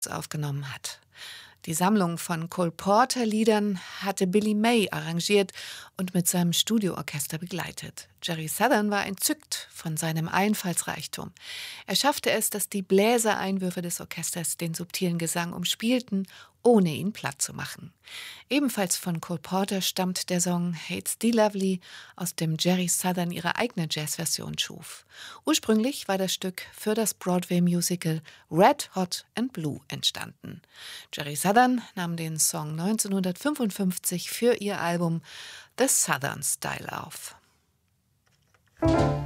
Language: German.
aufgenommen hat. Die Sammlung von Cole Porter-Liedern hatte Billy May arrangiert und mit seinem Studioorchester begleitet. Jerry Southern war entzückt von seinem Einfallsreichtum. Er schaffte es, dass die Bläsereinwürfe des Orchesters den subtilen Gesang umspielten, ohne ihn platt zu machen. Ebenfalls von Cole Porter stammt der Song Hates the Lovely, aus dem Jerry Southern ihre eigene Jazzversion schuf. Ursprünglich war das Stück für das Broadway-Musical Red, Hot and Blue entstanden. Jerry Southern nahm den Song 1955 für ihr Album The Southern Style auf.